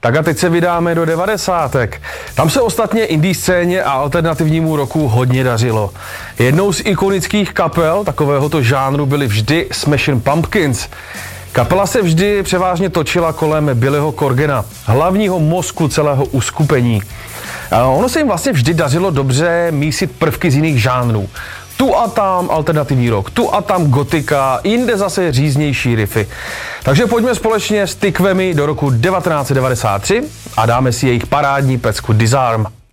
Tak a teď se vydáme do 90. Tam se ostatně indie scéně a alternativnímu roku hodně dařilo. Jednou z ikonických kapel takovéhoto žánru byly vždy Smashing Pumpkins. Kapela se vždy převážně točila kolem Billyho Corgana, hlavního mozku celého uskupení. Ono se jim vlastně vždy dařilo dobře mísit prvky z jiných žánrů. Tu a tam alternativní rock, tu a tam gotika, jinde zase říznější riffy. Takže pojďme společně s tykvemi do roku 1993 a dáme si jejich parádní pecku Disarm.